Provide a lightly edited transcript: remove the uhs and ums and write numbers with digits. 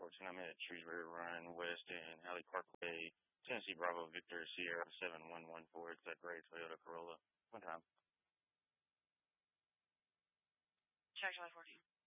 and I'm at Shrewsbury Run West and Alley Parkway, Tennessee Bravo Victor Sierra 7114. It's that gray Toyota Corolla. One time. Check 14.